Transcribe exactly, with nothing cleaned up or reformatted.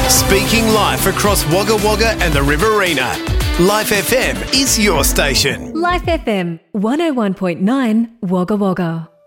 Speaking live across Wagga Wagga and the Riverina. Life F M is your station. Life F M, one oh one point nine Wagga Wagga.